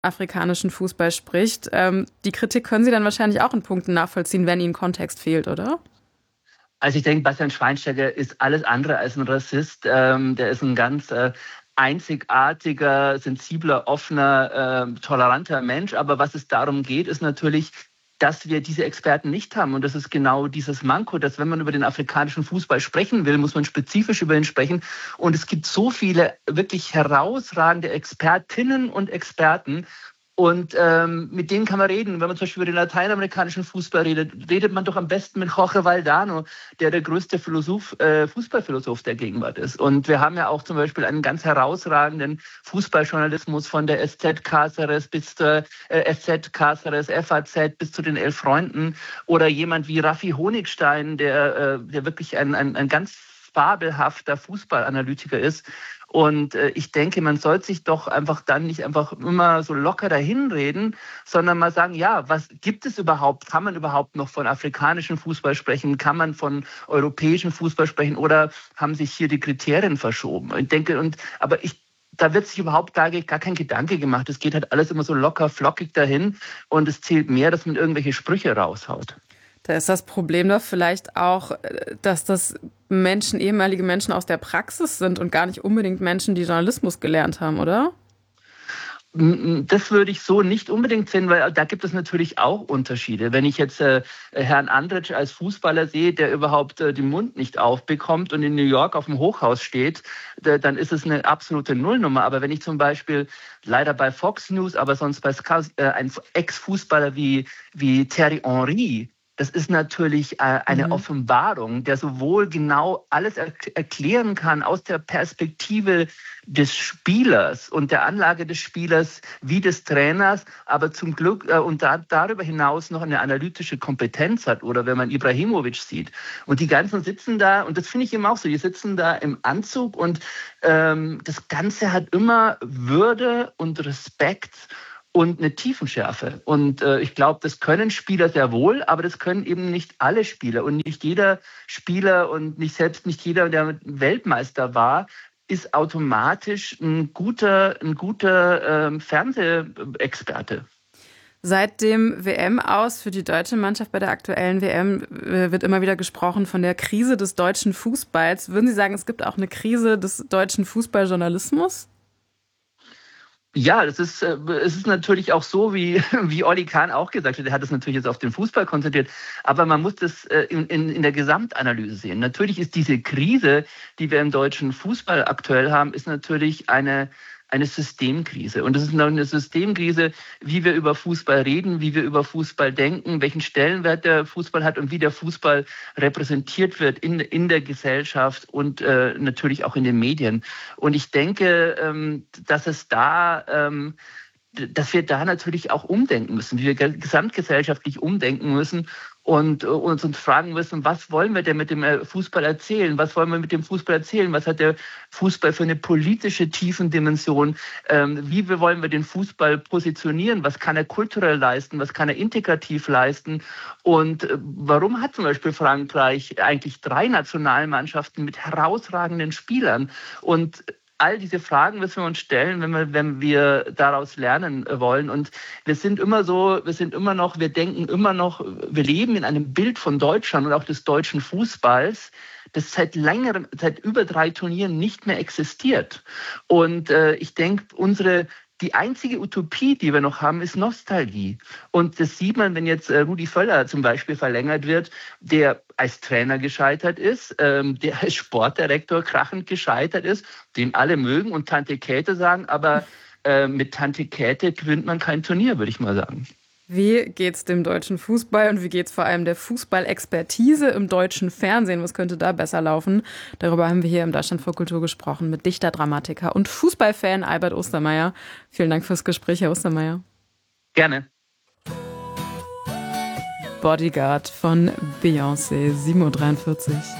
afrikanischen Fußball spricht. Die Kritik können Sie dann wahrscheinlich auch in Punkten nachvollziehen, wenn Ihnen Kontext fehlt, oder? Also ich denke, Bastian Schweinsteiger ist alles andere als ein Rassist. Der ist ein ganz einzigartiger, sensibler, offener, toleranter Mensch. Aber was es darum geht, ist natürlich, dass wir diese Experten nicht haben. Und das ist genau dieses Manko, dass wenn man über den afrikanischen Fußball sprechen will, muss man spezifisch über ihn sprechen. Und es gibt so viele wirklich herausragende Expertinnen und Experten. Und mit denen kann man reden. Wenn man zum Beispiel über den lateinamerikanischen Fußball redet, redet man doch am besten mit Jorge Valdano, der größte Fußballphilosoph der Gegenwart ist. Und wir haben ja auch zum Beispiel einen ganz herausragenden Fußballjournalismus von der SZ Cáceres bis zur SZ Cáceres, FAZ bis zu den Elf Freunden. Oder jemand wie Raffi Honigstein, der wirklich ein ganz fabelhafter Fußballanalytiker ist. Und ich denke, man sollte sich doch einfach dann nicht einfach immer so locker dahinreden, sondern mal sagen, ja, was gibt es überhaupt? Kann man überhaupt noch von afrikanischem Fußball sprechen? Kann man von europäischem Fußball sprechen? Oder haben sich hier die Kriterien verschoben? Ich denke, da wird sich überhaupt gar kein Gedanke gemacht. Es geht halt alles immer so locker, flockig dahin. Und es zählt mehr, dass man irgendwelche Sprüche raushaut. Da ist das Problem doch vielleicht auch, dass das ehemalige Menschen aus der Praxis sind und gar nicht unbedingt Menschen, die Journalismus gelernt haben, oder? Das würde ich so nicht unbedingt sehen, weil da gibt es natürlich auch Unterschiede. Wenn ich jetzt Herrn Andrić als Fußballer sehe, der überhaupt den Mund nicht aufbekommt und in New York auf dem Hochhaus steht, dann ist es eine absolute Nullnummer. Aber wenn ich zum Beispiel leider bei Fox News, aber sonst bei Sky, ein Ex-Fußballer wie Thierry Henry, das ist natürlich eine Offenbarung, der sowohl genau alles erklären kann aus der Perspektive des Spielers und der Anlage des Spielers wie des Trainers, aber zum Glück und darüber hinaus noch eine analytische Kompetenz hat. Oder wenn man Ibrahimovic sieht. Und die ganzen sitzen da, und das finde ich eben auch so, die sitzen da im Anzug und das Ganze hat immer Würde und Respekt und eine Tiefenschärfe. Und ich glaube, das können Spieler sehr wohl, aber das können eben nicht alle Spieler. Und nicht jeder Spieler und nicht jeder, der Weltmeister war, ist automatisch ein guter Fernsehexperte. Seit dem WM-Aus für die deutsche Mannschaft bei der aktuellen WM wird immer wieder gesprochen von der Krise des deutschen Fußballs. Würden Sie sagen, es gibt auch eine Krise des deutschen Fußballjournalismus? Ja, es ist natürlich auch so, wie Olli Kahn auch gesagt hat, er hat es natürlich jetzt auf den Fußball konzentriert, aber man muss das in der Gesamtanalyse sehen. Natürlich ist diese Krise, die wir im deutschen Fußball aktuell haben, ist natürlich eine Systemkrise. Und es ist eine Systemkrise, wie wir über Fußball reden, wie wir über Fußball denken, welchen Stellenwert der Fußball hat und wie der Fußball repräsentiert wird in der Gesellschaft und natürlich auch in den Medien. Und ich denke, dass wir da natürlich auch umdenken müssen, wie wir gesamtgesellschaftlich umdenken müssen und uns fragen müssen, was wollen wir denn mit dem Fußball erzählen? Was wollen wir mit dem Fußball erzählen? Was hat der Fußball für eine politische Tiefendimension? Wie wollen wir den Fußball positionieren? Was kann er kulturell leisten? Was kann er integrativ leisten? Und warum hat zum Beispiel Frankreich eigentlich 3 Nationalmannschaften mit herausragenden Spielern? Und all diese Fragen müssen wir uns stellen, wenn wir daraus lernen wollen. Und wir leben in einem Bild von Deutschland und auch des deutschen Fußballs, das seit über 3 Turnieren nicht mehr existiert. Und ich denke, die einzige Utopie, die wir noch haben, ist Nostalgie. Und das sieht man, wenn jetzt Rudi Völler zum Beispiel verlängert wird, der als Trainer gescheitert ist, der als Sportdirektor krachend gescheitert ist, den alle mögen und Tante Käthe sagen, aber mit Tante Käthe gewinnt man kein Turnier, würde ich mal sagen. Wie geht's dem deutschen Fußball und wie geht's vor allem der Fußballexpertise im deutschen Fernsehen? Was könnte da besser laufen? Darüber haben wir hier im Deutschlandfunk Kultur gesprochen mit Dichter, Dramatiker und Fußballfan Albert Ostermeier. Vielen Dank fürs Gespräch, Herr Ostermeier. Gerne. Bodyguard von Beyoncé, 7:43 Uhr.